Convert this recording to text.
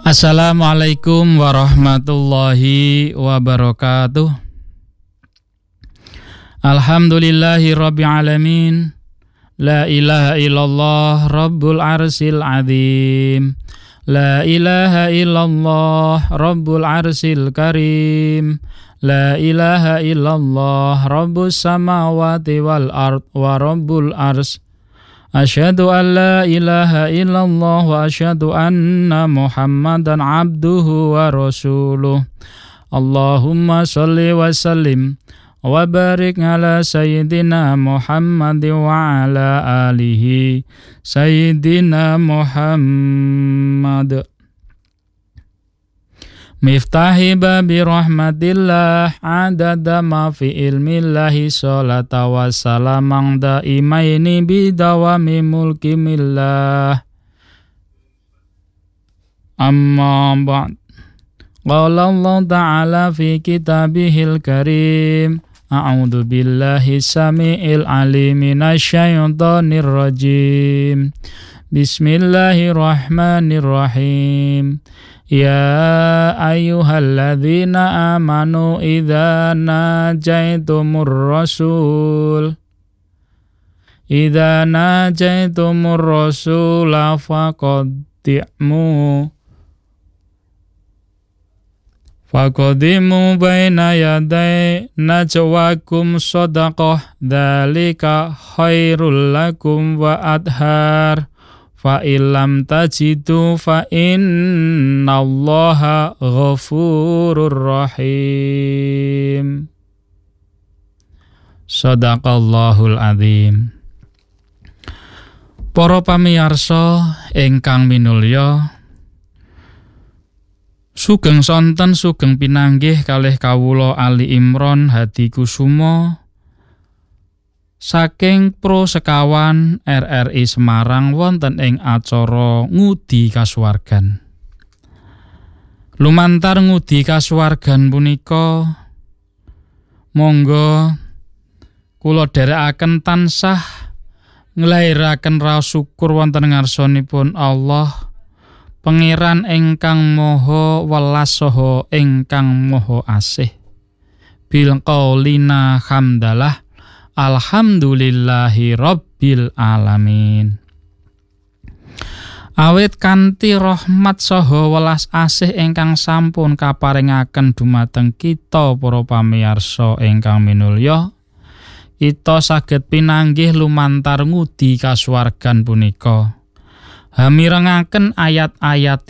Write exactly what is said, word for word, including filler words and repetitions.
Assalamualaikum warahmatullahi wabarakatuh. Alhamdulillahi rabbil alamin. La ilaha illallah rabbul arsil azim. La ilaha illallah rabbul arsil karim. La ilaha illallah rabbus samawati wal ard wa rabbul ars. Asyhadu an la ilaha illallah wa asyhadu anna Muhammadan abduhu wa rasuluh. Allahumma sholli wa sallim wa barik ala sayyidina Muhammad wa ala alihi sayyidina Muhammad. Miftahi babi rahmatillah adada ma fi ilmillahi sholata wa salamang daimaini bidawami mulki millah. Amma ba'd. Qala Allah ta'ala fi kitabihil karim. A'udzu billahi samiil alim minasyaitonir rajim. Bismillahirrahmanirrahim. Ya ayyuhalladzina amanu idza najaitumur rasul idza najaitumur rasula faqaddimu faqaddimu baina yaday najwakum shadaqah dzalika khairul lakum wa adhar. Fa illam tajidu fa innallaha ghafurur rahim. Shadaqallahul azim. Para pamirsa ingkang minulya, sugeng sonten sugeng pinanggih kalih kawula Ali Imron Hadi Kusumo saking Pro Sekawan R R I Semarang wonten ing acara ngudi kasuwargan. Lumantar ngudi kasuwargan punika, monggo kula dherekaken tansah nglairaken raos syukur wonten ngarsanipun Allah, Pangeran ingkang Maha Welas saha ingkang Maha Asih. Bil qaulina hamdalah alhamdulillahi rabbil alamin. Awit kanthi rahmat saha welas asih ingkang sampun kaparingaken dumateng kita para pamirsa ingkang minulya, kita saged pinanggih lumantar ngudi kasuwargan punika. Hamirengaken ayat-ayat